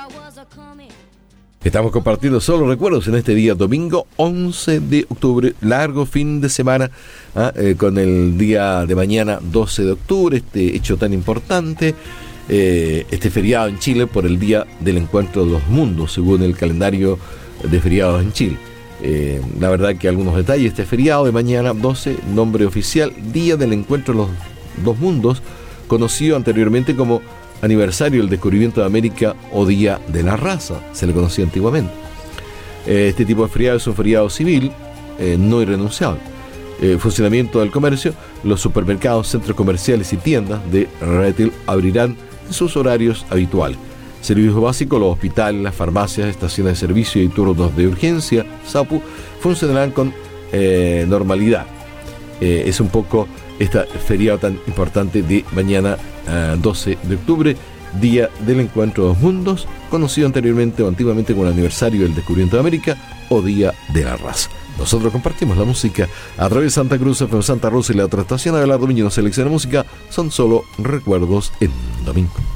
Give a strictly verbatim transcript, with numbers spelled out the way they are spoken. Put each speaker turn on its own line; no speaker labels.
Estamos compartiendo solo recuerdos en este día domingo once de octubre, largo fin de semana, ¿ah? eh, con el día de mañana doce de octubre, este hecho tan importante, eh, este feriado en Chile por el Día del Encuentro de los Mundos, según el calendario de feriados en Chile. Eh, la verdad que algunos detalles, este feriado de mañana doce, nombre oficial, Día del Encuentro de los Dos Mundos, conocido anteriormente como aniversario del descubrimiento de América o Día de la Raza, se le conocía antiguamente. Eh, este tipo de feriado es un feriado civil, eh, no irrenunciable. Eh, funcionamiento del comercio: los supermercados, centros comerciales y tiendas de retail abrirán en sus horarios habituales. Servicios básicos: los hospitales, las farmacias, estaciones de servicio y turnos de urgencia, SAPU, funcionarán con eh, normalidad. Eh, es un poco este feriado tan importante de mañana uh, doce de octubre, Día del Encuentro de los Mundos, conocido anteriormente o antiguamente como el aniversario del descubrimiento de América o Día de la Raza. Nosotros compartimos la música a través de Santa Cruz, F M Santa Rosa y la otra estación. Abelardo Miño nos selecciona música. Son solo recuerdos en domingo.